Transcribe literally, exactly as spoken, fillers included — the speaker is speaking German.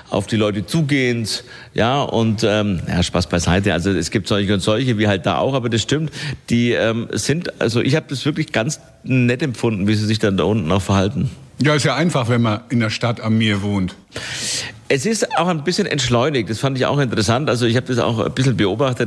auf die Leute zugehend, ja, und ähm, ja, Spaß beiseite, also es gibt solche und solche, wie halt da auch, aber das stimmt, die ähm, sind, also ich habe das wirklich ganz nett empfunden, wie sie sich dann da unten auch verhalten. Ja, ist ja einfach, wenn man in der Stadt am Meer wohnt. Es ist auch ein bisschen entschleunigt, das fand ich auch interessant, also ich habe das auch ein bisschen beobachtet.